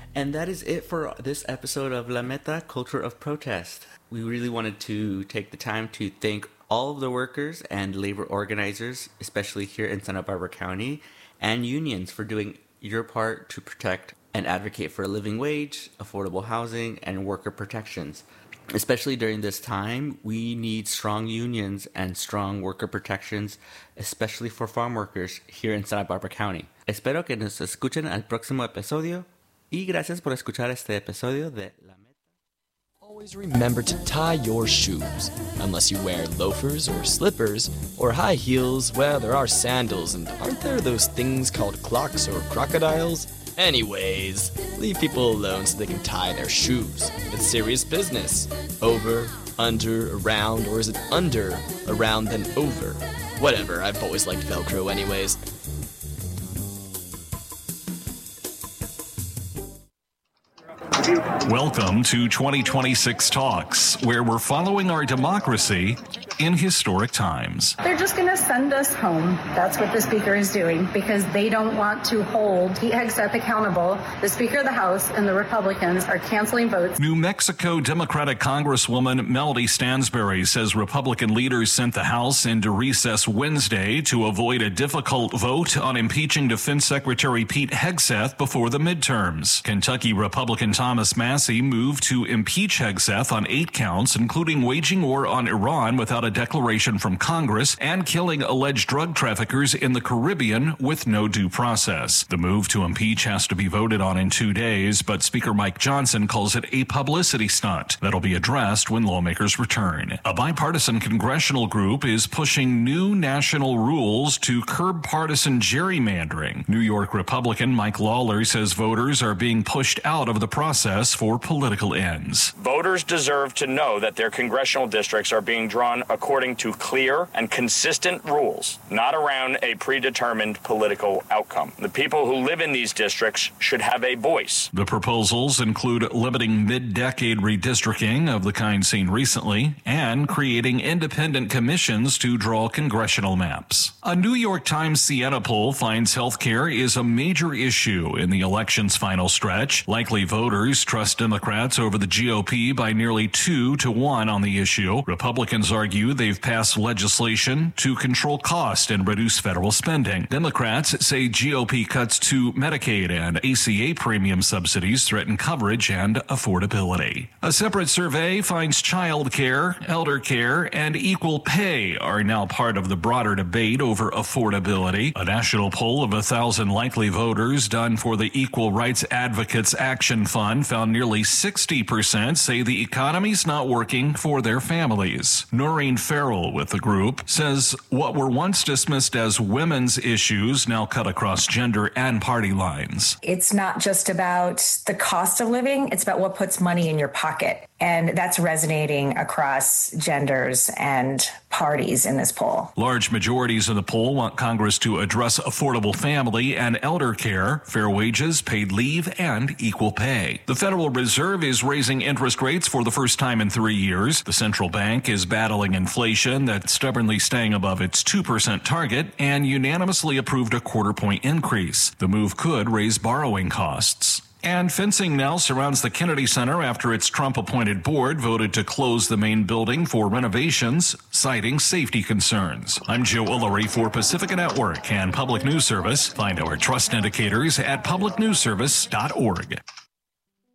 And that is it for this episode of La Meta, Culture of Protest. We really wanted to take the time to thank all of the workers and labor organizers, especially here in Santa Barbara County, and unions for doing your part to protect and advocate for a living wage, affordable housing, and worker protections. Especially during this time, we need strong unions and strong worker protections, especially for farm workers here in Santa Barbara County. Espero que nos escuchen al próximo episodio y gracias por escuchar este episodio de La Meta. Always remember to tie your shoes. Unless you wear loafers or slippers or high heels, well, there are sandals, and aren't there those things called clocks or crocodiles? Anyways, leave people alone so they can tie their shoes. It's serious business. Over, under, around, or is it under, around, then over? Whatever, I've always liked Velcro anyways. Welcome to 2026 Talks, where we're following our democracy in historic times. They're just going to send us home. That's what the Speaker is doing because they don't want to hold the Hegseth accountable. The Speaker of the House and the Republicans are canceling votes. New Mexico Democratic Congresswoman Melody Stansbury says Republican leaders sent the House into recess Wednesday to avoid a difficult vote on impeaching Defense Secretary Pete Hegseth before the midterms. Kentucky Republican Thomas Massie moved to impeach Hegseth on 8 counts, including waging war on Iran without a declaration from Congress and killing alleged drug traffickers in the Caribbean with no due process. The move to impeach has to be voted on in 2 days, but Speaker Mike Johnson calls it a publicity stunt that'll be addressed when lawmakers return. A bipartisan congressional group is pushing new national rules to curb partisan gerrymandering. New York Republican Mike Lawler says voters are being pushed out of the process for political ends. Voters deserve to know that their congressional districts are being drawn according to clear and consistent rules, not around a predetermined political outcome. The people who live in these districts should have a voice. The proposals include limiting mid-decade redistricting of the kind seen recently and creating independent commissions to draw congressional maps. A New York Times Siena poll finds health care is a major issue in the election's final stretch. Likely voters trust Democrats over the GOP by nearly 2-1 on the issue. Republicans argue they've passed legislation to control cost and reduce federal spending. Democrats say GOP cuts to Medicaid and ACA premium subsidies threaten coverage and affordability. A separate survey finds child care, elder care, and equal pay are now part of the broader debate over affordability. A national poll of 1,000 likely voters done for the Equal Rights Advocates Action Fund found nearly 60% say the economy's not working for their families. Noreen Farrell with the group says what were once dismissed as women's issues now cut across gender and party lines. It's not just about the cost of living, it's about what puts money in your pocket. And that's resonating across genders and parties in this poll. Large majorities of the poll want Congress to address affordable family and elder care, fair wages, paid leave, and equal pay. The Federal Reserve is raising interest rates for the first time in 3 years. The central bank is battling inflation that's stubbornly staying above its 2% target and unanimously approved a quarter-point increase. The move could raise borrowing costs. And fencing now surrounds the Kennedy Center after its Trump-appointed board voted to close the main building for renovations, citing safety concerns. I'm Joe Ullery for Pacifica Network and Public News Service. Find our trust indicators at publicnewsservice.org.